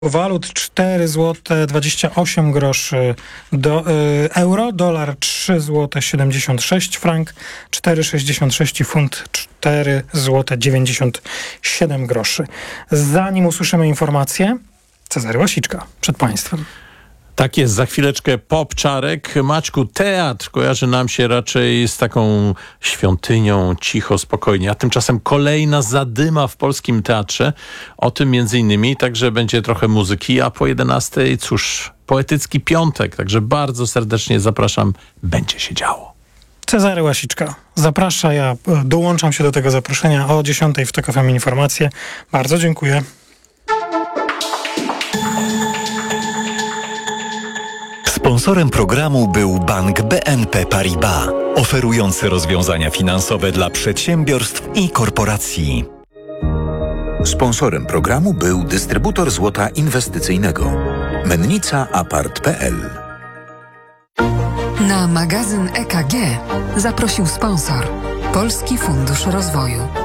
Walut 4 zł 28 groszy do euro, dolar 3 zł 76, frank 4,66 i funt 4 zł 97 groszy. Zanim usłyszymy informacje, Cezary Łasiczka przed Państwem. Tak jest, za chwileczkę Popczarek. Maćku, teatr kojarzy nam się raczej z taką świątynią, cicho, spokojnie, a tymczasem kolejna zadyma w polskim teatrze. O tym między innymi, także będzie trochę muzyki, a po 11:00, cóż, poetycki piątek, także bardzo serdecznie zapraszam, będzie się działo. Cezary Łasiczka zaprasza, ja dołączam się do tego zaproszenia o 10:00 w TOK FM informacje. Bardzo dziękuję. Sponsorem programu był Bank BNP Paribas, oferujący rozwiązania finansowe dla przedsiębiorstw i korporacji. Sponsorem programu był dystrybutor złota inwestycyjnego Mennica Apart.pl. Na magazyn EKG zaprosił sponsor Polski Fundusz Rozwoju.